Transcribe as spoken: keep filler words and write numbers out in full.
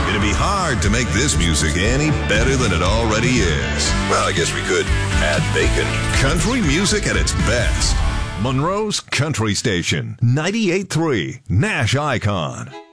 It'd be hard to make this music any better than it already is. Well, I guess we could add bacon. Country music at its best. Monroe's Country Station, ninety-eight point three, Nash Icon.